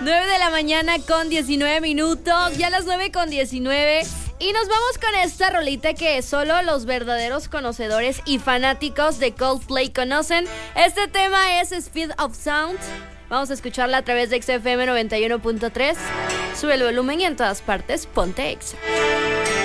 9 de la mañana con 19 minutos, ya las 9 con 19. Y nos vamos con esta rolita que solo los verdaderos conocedores y fanáticos de Coldplay conocen. Este tema es Speed of Sound. Vamos a escucharla a través de XFM 91.3. Sube el volumen y en todas partes ponte Exa.